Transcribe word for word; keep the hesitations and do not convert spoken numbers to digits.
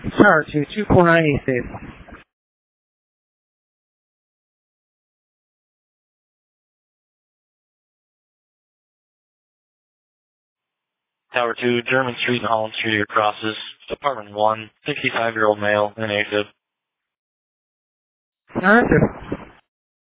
Tower two, two four nine East Dave. Tower two, German Street and Holland Street are crosses. Apartment one, sixty-five-year-old male in AFib. Tower two.